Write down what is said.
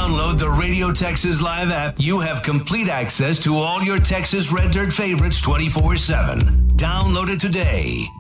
download the Radio Texas Live app, you have complete access to all your Texas Red Dirt favorites 24/7. Download it today.